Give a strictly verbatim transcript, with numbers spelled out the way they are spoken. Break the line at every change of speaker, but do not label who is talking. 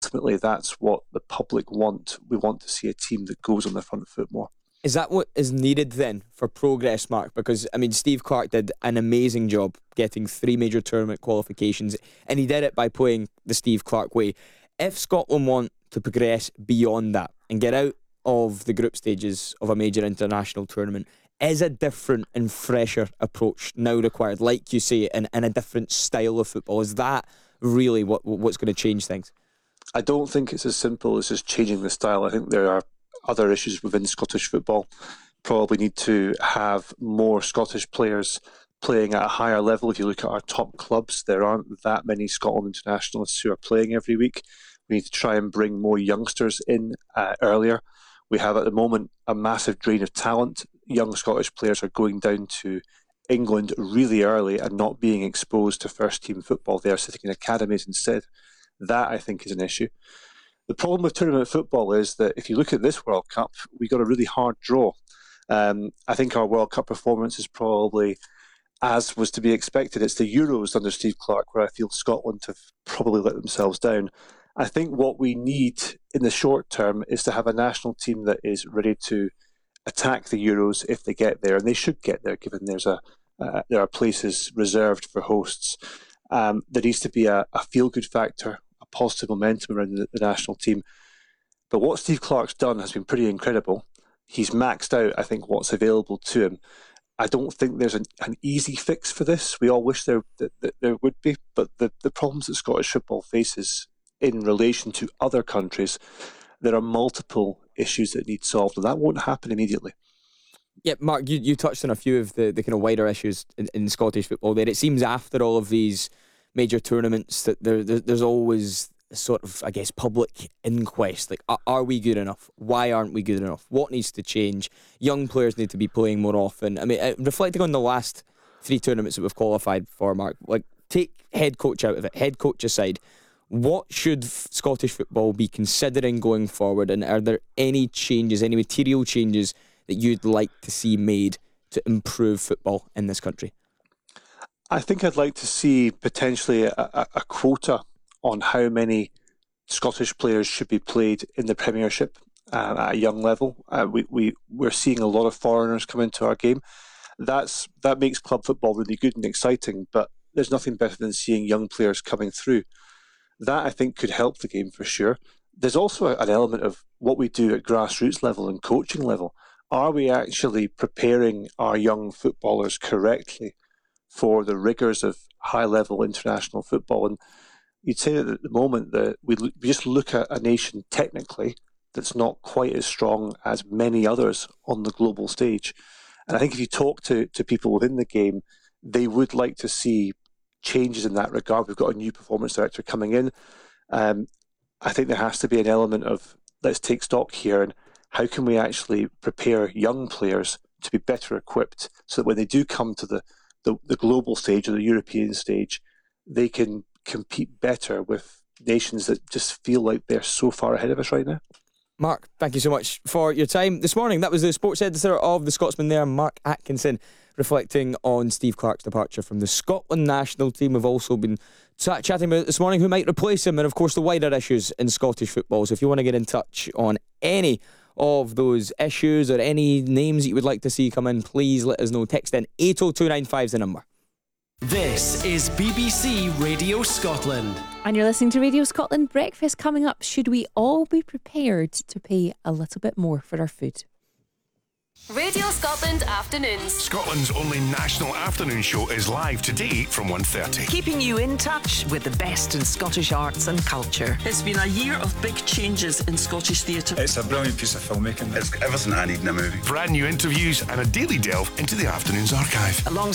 ultimately that's what the public want. We want to see a team that goes on the front foot more.
Is that what is needed then for progress, Mark? Because, I mean, Steve Clarke did an amazing job getting three major tournament qualifications, and he did it by playing the Steve Clarke way. If Scotland want to progress beyond that and get out of the group stages of a major international tournament, is a different and fresher approach now required, like you say, in, in a different style of football? Is that really what what's going to change things?
I don't think it's as simple as just changing the style. I think there are other issues within Scottish football. Probably need to have more Scottish players playing at a higher level. If you look at our top clubs, there aren't that many Scotland internationalists who are playing every week. We need to try and bring more youngsters in uh, earlier. We have at the moment a massive drain of talent. Young Scottish players are going down to England really early and not being exposed to first team football. They are sitting in academies instead. That, I think, is an issue. The problem with tournament football is that if you look at this World Cup, we got a really hard draw. Um, I think our World Cup performance is probably as was to be expected. It's the Euros under Steve Clarke where I feel Scotland have probably let themselves down. I think what we need in the short term is to have a national team that is ready to attack the Euros if they get there, and they should get there given there's a uh, there are places reserved for hosts. Um, there needs to be a, a feel-good factor, a positive momentum around the, the national team. But what Steve Clarke's done has been pretty incredible. He's maxed out, I think, what's available to him. I don't think there's an, an easy fix for this. We all wish there that, that there would be, but the, the problems that Scottish football faces in relation to other countries, there are multiple issues that need solved, and that won't happen immediately.
Yeah, Mark, you, you touched on a few of the, the kind of wider issues in, in Scottish football there. It seems after all of these major tournaments that there, there there's always a sort of, I guess, public inquest. Like, are, are we good enough? Why aren't we good enough? What needs to change? Young players need to be playing more often. I mean, uh, reflecting on the last three tournaments that we've qualified for, Mark, like, take head coach out of it, head coach aside. What should f- Scottish football be considering going forward, and are there any changes, any material changes that you'd like to see made to improve football in this country?
I think I'd like to see potentially a, a, a quota on how many Scottish players should be played in the Premiership uh, at a young level. Uh, we, we, we're seeing a lot of foreigners come into our game. That's That makes club football really good and exciting, but there's nothing better than seeing young players coming through. That, I think, could help the game for sure. There's also an element of what we do at grassroots level and coaching level. Are we actually preparing our young footballers correctly for the rigours of high-level international football? And you'd say that at the moment that we, we just look at a nation technically that's not quite as strong as many others on the global stage. And I think if you talk to, to people within the game, they would like to see changes in that regard. We've got a new performance director coming in. Um, I think there has to be an element of let's take stock here and how can we actually prepare young players to be better equipped so that when they do come to the, the, the global stage or the European stage, they can compete better with nations that just feel like they're so far ahead of us right now.
Mark, thank you so much for your time this morning. That was the sports editor of The Scotsman there, Mark Atkinson, reflecting on Steve Clarke's departure from the Scotland national team. We've also been t- chatting about this morning who might replace him and, of course, the wider issues in Scottish football. So if you want to get in touch on any of those issues or any names that you would like to see come in, please let us know. Text in eight oh two nine five is the number.
This is B B C Radio Scotland.
And you're listening to Radio Scotland. Breakfast coming up. Should we all be prepared to pay a little bit more for our food?
Radio Scotland Afternoons.
Scotland's only national afternoon show is live today from one thirty.
Keeping you in touch with the best in Scottish arts and culture.
It's been a year of big changes in Scottish theatre.
It's a brilliant piece of filmmaking.
It's everything I need in a movie.
Brand new interviews and a daily delve into the afternoon's archive.
Alongside